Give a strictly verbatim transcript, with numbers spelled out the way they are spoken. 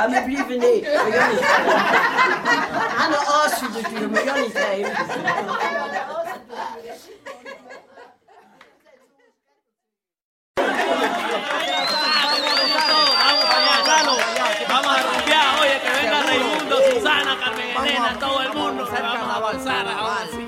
wir bleiben nicht. Wir gehen nicht rein. Eine Arsch für die Tür, wir gehen nicht rein. Vamos a rumbear, oye, que venga Raimundo, Susana, Carmen Elena, todo el mundo. Vamos a avanzar, a avanzar.